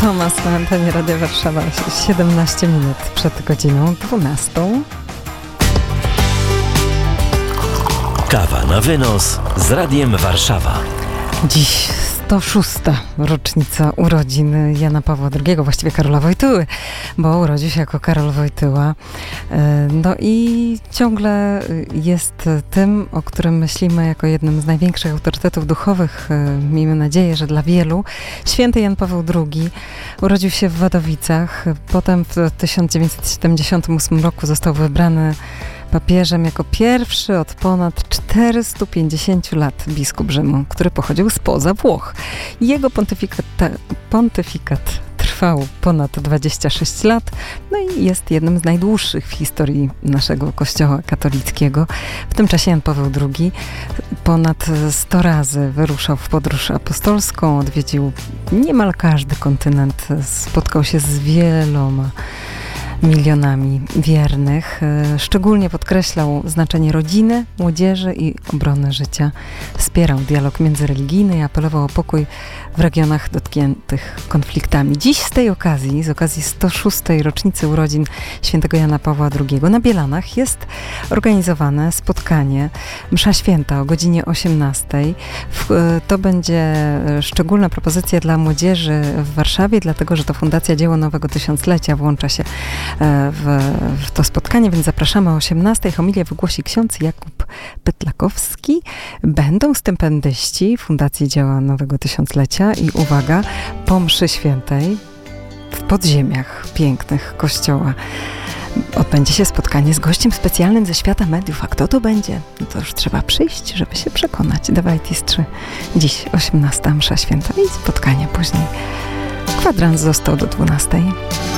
Tomas na antenie Radia Warszawa, 17 minut przed godziną 12. Kawa na wynos z Radiem Warszawa. Dziś 106. rocznica urodzin Jana Pawła II, właściwie Karola Wojtyły, bo urodził się jako Karol Wojtyła. No i ciągle jest tym, o którym myślimy jako jednym z największych autorytetów duchowych. Miejmy nadzieję, że dla wielu. Święty Jan Paweł II urodził się w Wadowicach. Potem w 1978 roku został wybrany papieżem jako pierwszy od ponad 450 lat biskup Rzymu, który pochodził spoza Włoch. Jego pontyfikat trwał ponad 26 lat, no i jest jednym z najdłuższych w historii naszego Kościoła katolickiego. W tym czasie Jan Paweł II ponad 100 razy wyruszał w podróż apostolską, odwiedził niemal każdy kontynent, spotkał się z wieloma milionami wiernych. Szczególnie podkreślał znaczenie rodziny, młodzieży i obrony życia. Wspierał dialog międzyreligijny i apelował o pokój w regionach dotkniętych konfliktami. Dziś z tej okazji, z okazji 106. rocznicy urodzin świętego Jana Pawła II na Bielanach jest organizowane spotkanie Msza Święta o godzinie 18. To będzie szczególna propozycja dla młodzieży w Warszawie, dlatego że to Fundacja Dzieło Nowego Tysiąclecia włącza się w to spotkanie, więc zapraszamy o 18:00. Homilię wygłosi ksiądz Jakub Pytlakowski. Będą stypendyści Fundacji Dzieła Nowego Tysiąclecia i uwaga, po mszy świętej w podziemiach pięknych kościoła odbędzie się spotkanie z gościem specjalnym ze świata mediów. A kto to będzie? No to już trzeba przyjść, żeby się przekonać. Dawajcie 3. Dziś 18:00 msza święta i spotkanie później. Kwadrans został do 12:00.